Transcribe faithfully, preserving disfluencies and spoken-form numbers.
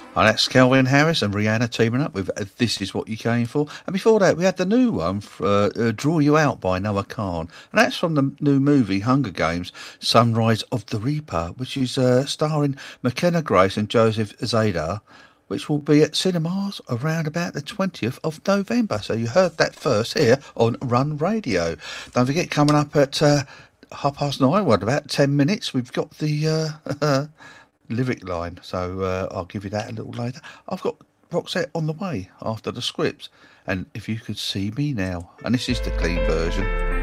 And that's Calvin Harris and Rihanna teaming up with uh, This Is What You Came For. And before that, we had the new one, uh, uh, Draw You Out by Noah Khan. And that's from the new movie Hunger Games, Sunrise of the Reaper, which is uh, starring McKenna Grace and Joseph Zadar, which will be at cinemas around about the twentieth of November. So you heard that first here on Run Radio. Don't forget, coming up at uh, half past nine, what, about ten minutes, we've got the... Uh, lyric line, so uh, I'll give you that a little later. I've got Roxette on the way after the scripts, and If You Could See Me Now, and this is the clean version.